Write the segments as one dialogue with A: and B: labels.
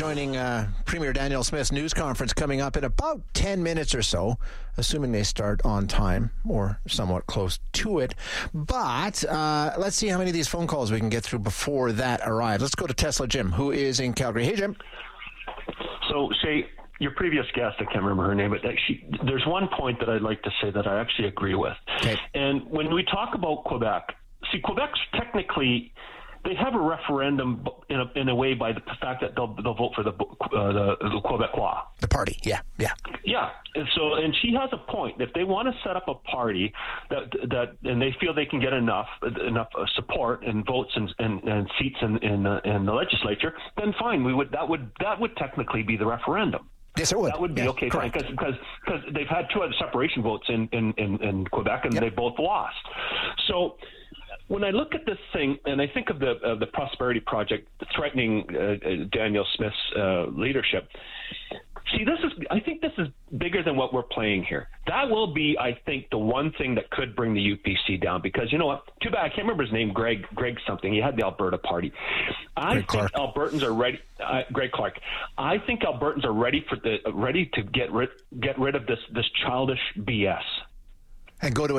A: joining Premier Danielle Smith's news conference coming up in about 10 minutes or so, assuming they start on time or somewhat close to it. But let's see how many of these phone calls we can get through before that arrives. Let's go to Tesla Jim, who is in Calgary. Hey, Jim.
B: So, Shay, your previous guest, I can't remember her name, but there's one point that I'd like to say that I actually agree with.
A: Okay.
B: And when we talk about Quebec, Quebec's technically, they have a referendum in a way by the fact that they'll vote for the Quebecois.
A: The party, yeah.
B: And she has a point. If they want to set up a party that and they feel they can get enough support and votes and seats in the legislature, then fine. That would technically be the referendum.
A: Yes, it would.
B: That would be okay, fine, because they've had two other separation votes in Quebec, and they both lost. So when I look at this thing, and I think of the Prosperity Project threatening Danielle Smith's leadership, I think this is bigger than what we're playing here. That will be, I think, the one thing that could bring the UPC down, because you know what? Too bad I can't remember his name. Greg something. He had the Alberta Party. I think Albertans are ready. Greg Clark. I think Albertans are ready to get rid of this childish BS.
A: And go to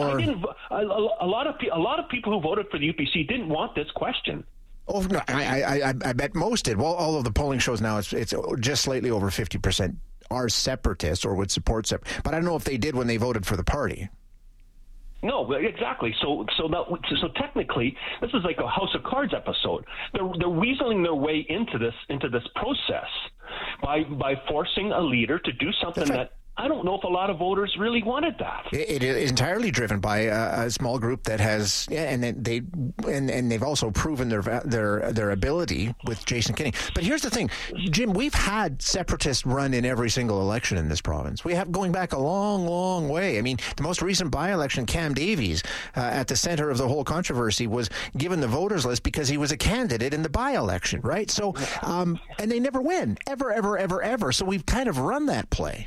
B: a lot of people who voted for the UPC didn't want this question.
A: Oh no, I bet most did. Well, all of the polling shows now it's just slightly over 50% are separatists or would support but I don't know if they did when they voted for the party.
B: No, exactly. So technically, this is like a House of Cards episode. They're weaseling their way into this process by forcing a leader to do something that I don't know if a lot of voters really wanted that.
A: It is entirely driven by a small group that has, and they've also proven their ability with Jason Kenney. But here's the thing, Jim, we've had separatists run in every single election in this province. We have going back a long, long way. I mean, the most recent by-election, Cam Davies, at the center of the whole controversy, was given the voters list because he was a candidate in the by-election, right? So, and they never win, ever. So we've kind of run that play.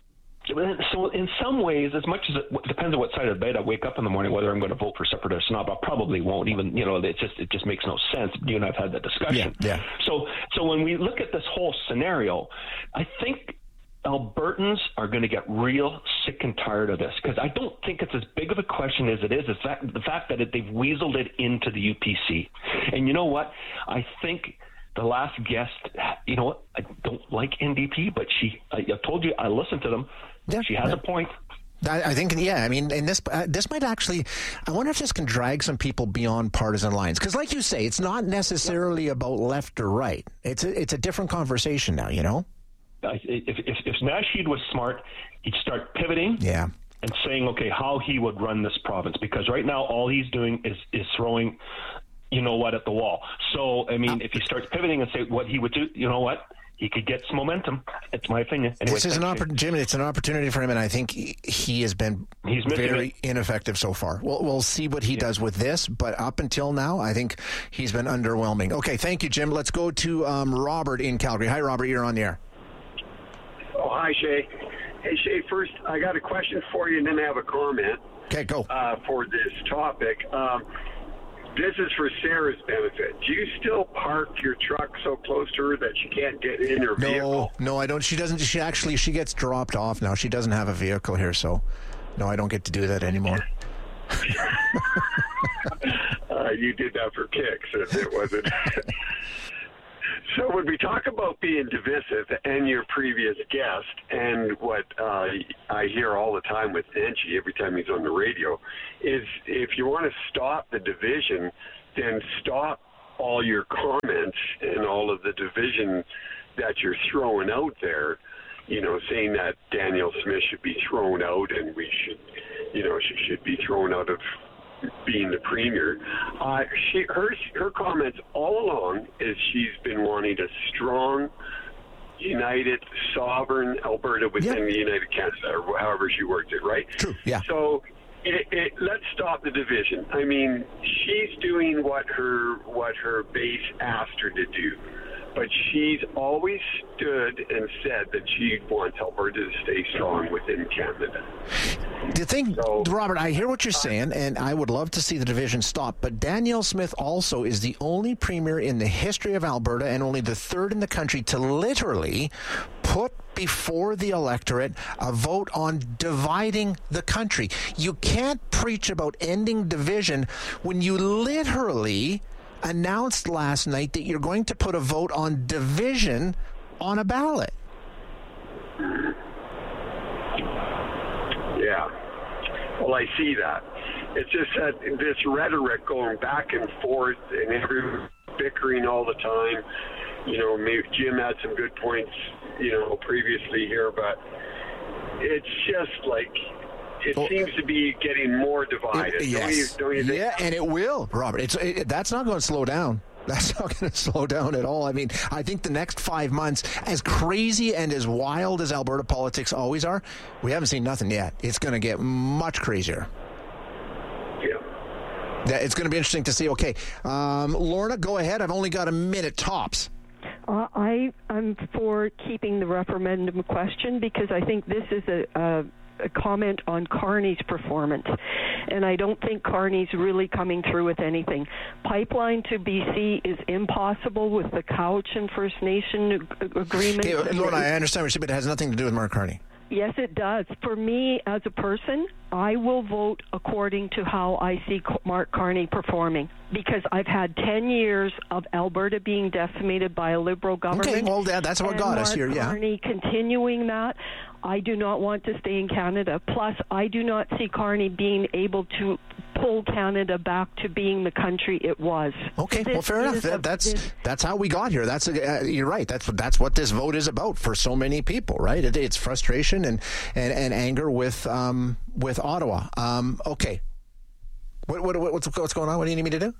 B: So in some ways, as much as it depends on what side of the bed I wake up in the morning, whether I'm going to vote for separatists or not, but I probably won't. Even, it just makes no sense. You and I have had that discussion.
A: Yeah.
B: So when we look at this whole scenario, I think Albertans are going to get real sick and tired of this, because I don't think it's as big of a question as it is. It's the fact that they've weaseled it into the UPC. And you know what? I think the last guest, you know what? I don't like NDP, but I told you I listened to them. Yeah, she has a point.
A: I think, I mean, and this might actually, I wonder if this can drag some people beyond partisan lines. Because like you say, it's not necessarily about left or right. It's a different conversation now, you know?
B: If Nasheed was smart, he'd start pivoting.
A: Yeah.
B: And saying, okay, how he would run this province. Because right now, all he's doing is throwing, you know what, at the wall. So, I mean, if he starts pivoting and say what he would do, you know what? He could get some momentum. It's my opinion. Anyway,
A: this is Jim, it's an opportunity for him, and I think he has been very ineffective so far. We'll see what he does with this, but up until now, I think he's been underwhelming. Okay, thank you, Jim. Let's go to Robert in Calgary. Hi, Robert. You're on the air.
C: Oh, hi, Shay. Hey, Shay, first, I got a question for you, and then I have a comment.
A: Okay, go.
C: For this topic. This is for Sarah's benefit. Do you still park your truck so close to her that she can't get in her vehicle?
A: No, I don't. She doesn't. She gets dropped off now. She doesn't have a vehicle here, so no, I don't get to do that anymore.
C: You did that for kicks, it wasn't. So when we talk about being divisive, and your previous guest, and what I hear all the time with Angie every time he's on the radio, is if you want to stop the division, then stop all your comments and all of the division that you're throwing out there, saying that Danielle Smith should be thrown out and she should be thrown out of being the premier. Her comments all along is she's been wanting a strong, united, sovereign Alberta within the United Canada, or however she words it, right?
A: True, yeah.
C: So let's stop the division. I mean, she's doing what her base asked her to do. But she's always stood and said that she wants Alberta to stay strong within Canada.
A: The thing, Robert, I hear what you're saying, and I would love to see the division stop, but Danielle Smith also is the only premier in the history of Alberta and only the third in the country to literally put before the electorate a vote on dividing the country. You can't preach about ending division when you literally announced last night that you're going to put a vote on division on a ballot.
C: Yeah. Well, I see that. It's just that this rhetoric going back and forth and everyone bickering all the time. You know, maybe Jim had some good points, you know, previously here, but it's just like it seems to be getting more divided.
A: Yes.
C: Don't you think?
A: Yeah, and it will, Robert. That's not going to slow down. That's not going to slow down at all. I mean, I think the next 5 months, as crazy and as wild as Alberta politics always are, we haven't seen nothing yet. It's going to get much crazier. Yeah. It's going to be interesting to see. Okay. Lorna, go ahead. I've only got a minute tops.
D: I'm for keeping the referendum question because I think this is a comment on Carney's performance, and I don't think Carney's really coming through with anything. Pipeline to BC is impossible with the Couch and First Nation agreement.
A: Okay, Lorna, I understand what you're saying, but it has nothing to do with Mark Carney.
D: Yes, it does. For me, as a person, I will vote according to how I see Mark Carney performing, because I've had 10 years of Alberta being decimated by a Liberal government.
A: Okay, well, that's what got us here, yeah.
D: Mark Carney continuing that. I do not want to stay in Canada. Plus, I do not see Carney being able to pull Canada back to being the country it was.
A: Okay, well, fair enough. That's how we got here. You're right. That's what this vote is about for so many people, right? It's frustration and anger with Ottawa. Okay, what's going on? What do you need me to do?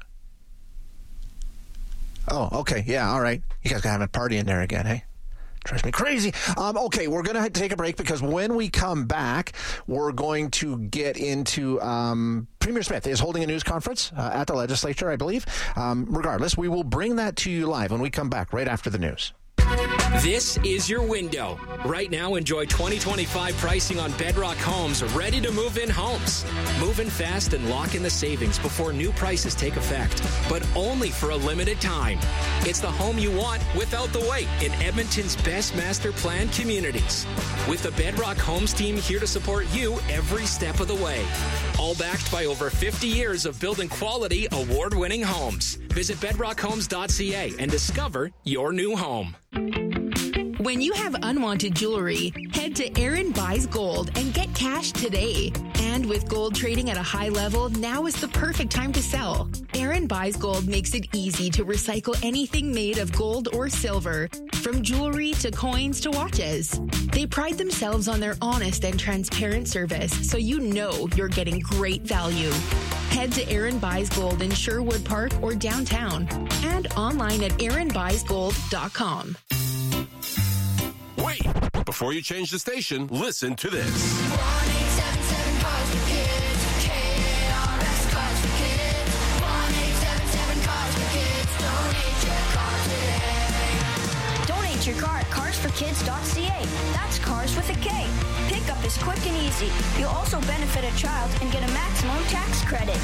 A: Oh, okay, yeah, all right. You guys gonna have a party in there again, hey? Drives me crazy. Okay, we're going to take a break because when we come back, we're going to get into Premier Smith is holding a news conference at the legislature, I believe. Regardless, we will bring that to you live when we come back right after the news.
E: This is your window. Right now, enjoy 2025 pricing on Bedrock Homes, ready to move in homes. Move in fast and lock in the savings before new prices take effect, but only for a limited time. It's the home you want without the wait in Edmonton's best master plan communities. With the Bedrock Homes team here to support you every step of the way. All backed by over 50 years of building quality, award-winning homes. Visit bedrockhomes.ca and discover your new home.
F: When you have unwanted jewelry, head to Aaron Buys Gold and get cash today. And with gold trading at a high level, now is the perfect time to sell. Aaron Buys Gold makes it easy to recycle anything made of gold or silver, from jewelry to coins to watches. They pride themselves on their honest and transparent service, so you know you're getting great value. Head to Aaron Buys Gold in Sherwood Park or downtown, and online at aaronbuysgold.com.
G: Wait! Before you change the station, listen to this.
H: 1877 Cars for Kids. KRS Cars for Kids. 1877 Cars for Kids. Donate your car today. Donate your car at carsforkids.ca. That's cars with a K. Pickup is quick and easy. You'll also benefit a child and get a maximum tax credit.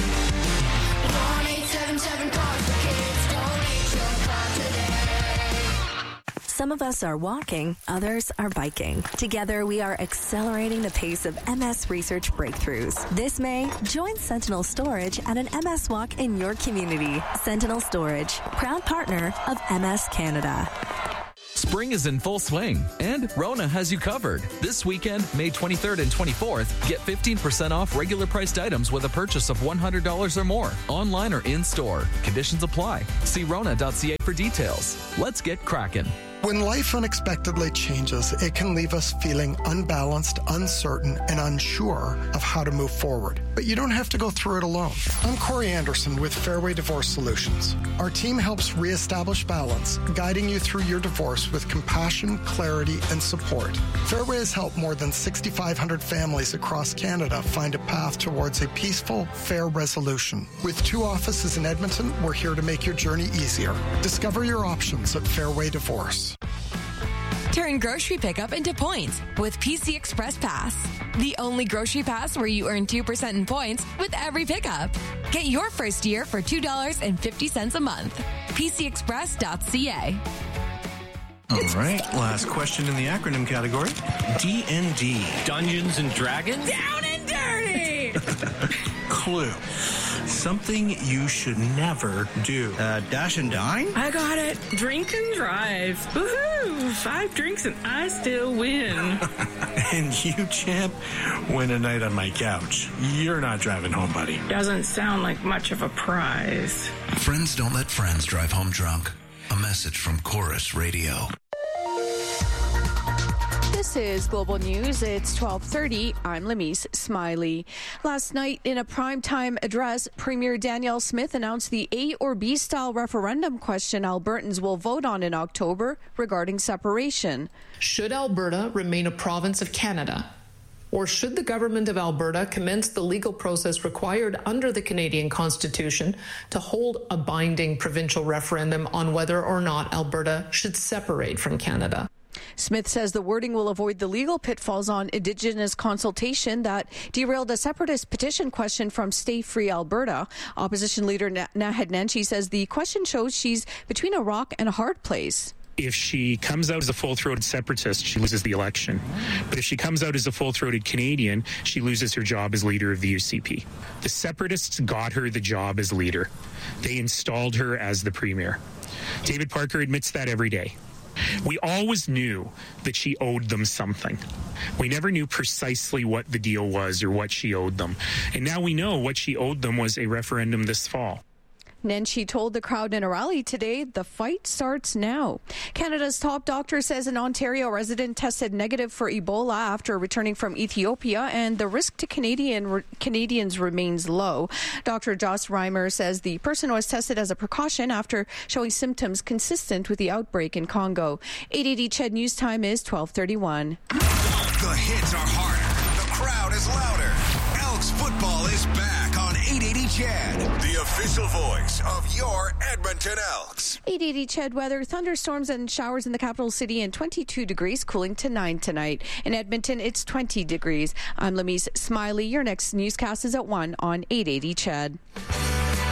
H: 1877 Cars for Kids. Donate your car today.
I: Some of us are walking, others are biking. Together, we are accelerating the pace of MS research breakthroughs. This May, join Sentinel Storage at an MS walk in your community. Sentinel Storage, proud partner of MS Canada.
J: Spring is in full swing, and Rona has you covered. This weekend, May 23rd and 24th, get 15% off regular priced items with a purchase of $100 or more, online or in-store. Conditions apply. See Rona.ca for details. Let's get cracking.
K: When life unexpectedly changes, it can leave us feeling unbalanced, uncertain, and unsure of how to move forward. But you don't have to go through it alone. I'm Corey Anderson with Fairway Divorce Solutions. Our team helps reestablish balance, guiding you through your divorce with compassion, clarity, and support. Fairway has helped more than 6,500 families across Canada find a path towards a peaceful, fair resolution. With 2 offices in Edmonton, we're here to make your journey easier. Discover your options at Fairway Divorce.
L: Turn grocery pickup into points with PC Express Pass. The only grocery pass where you earn 2% in points with every pickup. Get your first year for $2.50 a month. PCExpress.ca.
M: All right, last question in the acronym category. D&D.
N: Dungeons and Dragons?
O: Down and dirty!
M: Clue. Something you should never do.
P: Dash and dine?
O: I got it. Drink and drive. Woohoo! 5 drinks and I still win.
M: And you, champ, win a night on my couch. You're not driving home, buddy.
O: Doesn't sound like much of a prize.
Q: Friends don't let friends drive home drunk. A message from Chorus Radio.
R: This is Global News. It's 12:30. I'm Lamise Smiley. Last night, in a primetime address, Premier Danielle Smith announced the A or B style referendum question Albertans will vote on in October regarding separation.
S: Should Alberta remain a province of Canada? Or should the government of Alberta commence the legal process required under the Canadian Constitution to hold a binding provincial referendum on whether or not Alberta should separate from Canada?
R: Smith says the wording will avoid the legal pitfalls on Indigenous consultation that derailed a separatist petition question from Stay Free Alberta. Opposition leader Naheed Nenshi says the question shows she's between a rock and a hard place.
T: If she comes out as a full-throated separatist, she loses the election. But if she comes out as a full-throated Canadian, she loses her job as leader of the UCP. The separatists got her the job as leader. They installed her as the premier. David Parker admits that every day. We always knew that she owed them something. We never knew precisely what the deal was or what she owed them. And now we know what she owed them was a referendum this fall.
R: Nenshi told the crowd in a rally today, the fight starts now. Canada's top doctor says an Ontario resident tested negative for Ebola after returning from Ethiopia, and the risk to Canadians remains low. Dr. Joss Reimer says the person was tested as a precaution after showing symptoms consistent with the outbreak in Congo. 880 CHED News Time is 12:31.
Q: The hits are harder. The crowd is louder. Elks football is back on 880 CHED, the official voice of your Edmonton Elks.
R: 880 CHED weather, thunderstorms and showers in the capital city and 22 degrees, cooling to 9 tonight. In Edmonton, it's 20 degrees. I'm Lamise Smiley. Your next newscast is at 1 on 880 CHED.